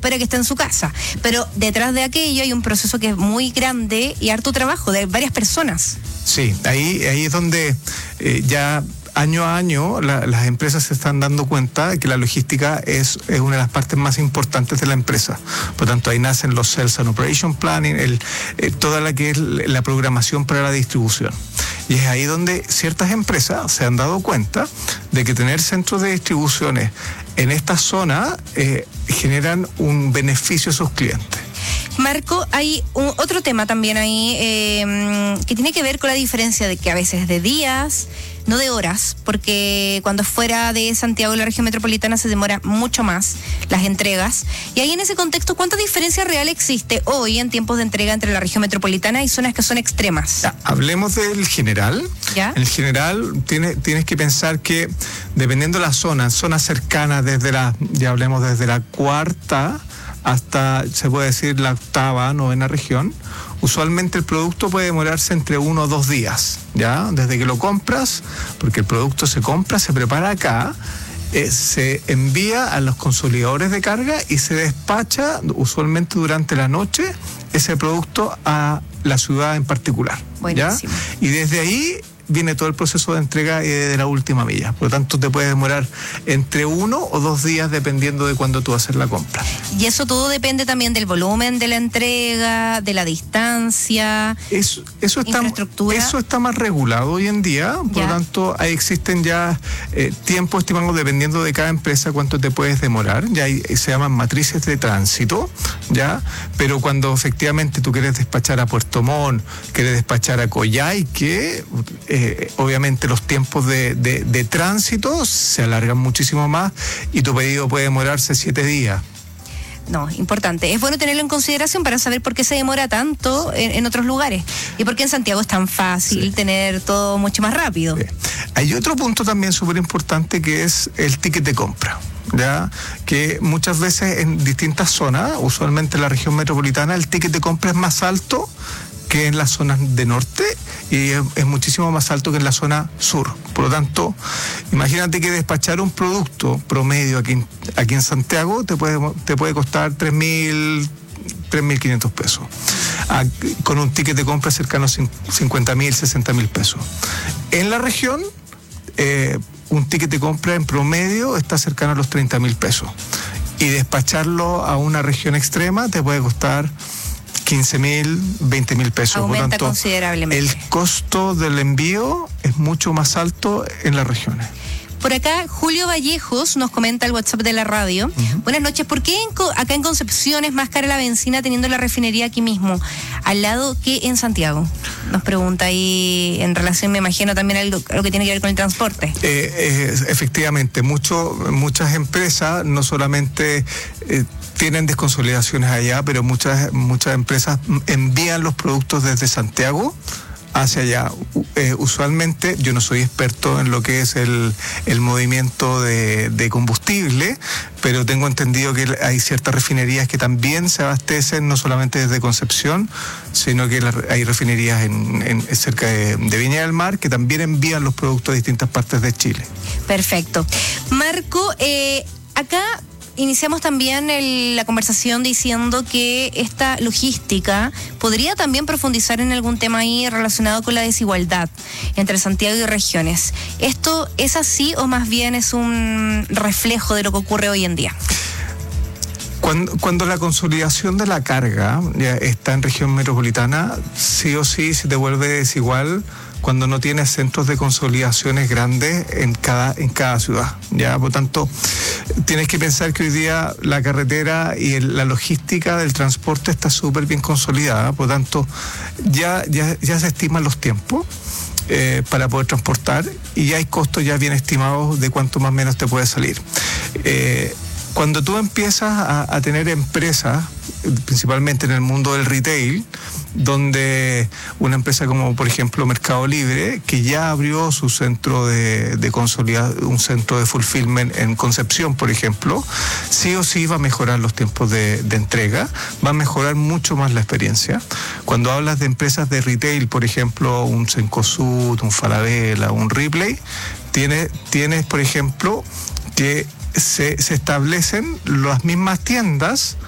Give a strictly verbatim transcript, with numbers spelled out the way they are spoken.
espera que esté en su casa. Pero detrás de aquello hay un proceso que es muy grande y harto trabajo de varias personas. Sí, ahí, ahí es donde eh, ya año a año la, las empresas se están dando cuenta de que la logística es, es una de las partes más importantes de la empresa. Por tanto, ahí nacen los Sales and Operation Planning, el, eh, toda la que es la programación para la distribución. Y es ahí donde ciertas empresas se han dado cuenta de que tener centros de distribuciones en esta zona eh, generan un beneficio a sus clientes. Marco, hay un, otro tema también ahí eh, que tiene que ver con la diferencia de que a veces de días, no de horas, porque cuando fuera de Santiago y la región metropolitana se demora mucho más las entregas. Y ahí en ese contexto, ¿cuánta diferencia real existe hoy en tiempos de entrega entre la región metropolitana y zonas que son extremas? Ya, hablemos del general. ¿Ya? El general tiene, tienes que pensar que dependiendo de la zona, zonas cercanas desde la, ya hablemos desde la cuarta hasta, se puede decir, la octava, novena región, usualmente el producto puede demorarse entre uno o dos días, ¿ya? Desde que lo compras, porque el producto se compra, se prepara acá, eh, se envía a los consolidadores de carga y se despacha usualmente durante la noche ese producto a la ciudad en particular, ¿ya? Y desde ahí viene todo el proceso de entrega de la última milla. Por lo tanto, te puede demorar entre uno o dos días dependiendo de cuándo tú haces la compra. Y eso todo depende también del volumen de la entrega, de la distancia, eso, eso está, infraestructura. Eso está más regulado hoy en día. Por ya. lo tanto, ahí existen ya eh, tiempos estimados dependiendo de cada empresa cuánto te puedes demorar. Ya hay, se llaman matrices de tránsito, ¿ya? Pero cuando efectivamente tú quieres despachar a Puerto Montt, quieres despachar a Coyhaique, eh, Eh, obviamente los tiempos de, de, de tránsito se alargan muchísimo más y tu pedido puede demorarse siete días. No, importante. Es bueno tenerlo en consideración para saber por qué se demora tanto en, en otros lugares y por qué en Santiago es tan fácil sí. tener todo mucho más rápido. Sí. Hay otro punto también súper importante que es el ticket de compra. Ya que muchas veces en distintas zonas, usualmente en la región metropolitana, el ticket de compra es más alto que en las zonas de norte y es, es muchísimo más alto que en la zona sur. Por lo tanto, imagínate que despachar un producto promedio aquí, aquí en Santiago te puede, te puede costar tres mil quinientos pesos. A, con un ticket de compra cercano a cincuenta mil, sesenta mil pesos. En la región, eh, un ticket de compra en promedio está cercano a los treinta mil pesos. Y despacharlo a una región extrema te puede costar quince mil, veinte mil pesos. Aumenta por tanto, considerablemente. El costo del envío es mucho más alto en las regiones. Por acá, Julio Vallejos nos comenta el WhatsApp de la radio. Uh-huh. Buenas noches. ¿Por qué en, acá en Concepción es más cara la benzina teniendo la refinería aquí mismo, al lado que en Santiago? Nos pregunta ahí en relación, me imagino, también a lo, a lo que tiene que ver con el transporte. Eh, eh, efectivamente, mucho, muchas empresas no solamente eh, tienen desconsolidaciones allá, pero muchas, muchas empresas envían los productos desde Santiago hacia allá. Eh, usualmente, yo no soy experto en lo que es el, el movimiento de, de combustible, pero tengo entendido que hay ciertas refinerías que también se abastecen, no solamente desde Concepción, sino que la, hay refinerías en, en, cerca de, de Viña del Mar que también envían los productos a distintas partes de Chile. Perfecto. Marco, eh, acá iniciamos también el, la conversación diciendo que esta logística podría también profundizar en algún tema ahí relacionado con la desigualdad entre Santiago y regiones. ¿Esto es así o más bien es un reflejo de lo que ocurre hoy en día? Cuando, cuando la consolidación de la carga ya está en región metropolitana, sí o sí se te vuelve desigual cuando no tienes centros de consolidaciones grandes en cada, en cada ciudad, ¿ya? Por tanto, tienes que pensar que hoy día la carretera y el, la logística del transporte está súper bien consolidada, por tanto, ya, ya, ya se estiman los tiempos eh, para poder transportar y hay costos ya bien estimados de cuánto más o menos te puede salir. Eh, cuando tú empiezas a, a tener empresas, principalmente en el mundo del retail, donde una empresa como por ejemplo Mercado Libre, que ya abrió su centro de, de consolidación, un centro de fulfillment en Concepción, por ejemplo, sí o sí va a mejorar los tiempos de, de entrega, va a mejorar mucho más la experiencia. Cuando hablas de empresas de retail, por ejemplo, un Cencosud, un Falabella, un Ripley, tienes, tienes por ejemplo, que se, se establecen las mismas tiendas